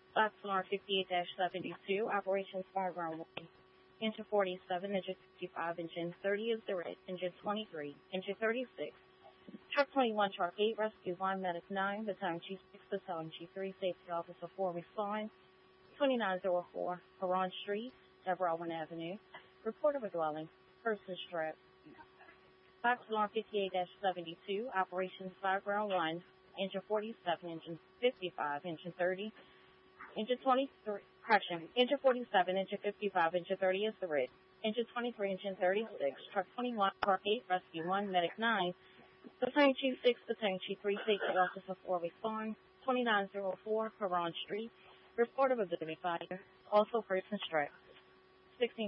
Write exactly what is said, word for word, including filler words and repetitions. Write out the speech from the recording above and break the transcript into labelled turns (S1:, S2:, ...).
S1: Oxnard fifty-eight seventy-two, Operations Fireground one. Engine forty-seven, engine fifty-five, engine thirty is the red, engine twenty-three, engine thirty-six. Truck twenty-one, Truck eight, Rescue one, Medic nine, Battalion Chief six, Battalion Chief three, Safety Officer four, respond. twenty-nine oh four, Haran Street, Everaldwin Avenue. Report of a dwelling, person strapped. Box alarm fifty-eight seventy-two, Operations Fireground one, engine forty-seven, engine fifty-five, engine thirty, engine twenty-three, correction, engine forty-seven, engine fifty-five, engine thirty is the red, engine twenty-three, engine thirty-six, truck twenty-one, truck eight, rescue one, medic nine, Battalion Chief six, Battalion Chief three, Safety Officer four, respond. twenty-nine oh four, Haran Street, report of a building fire, also person strapped. sixteen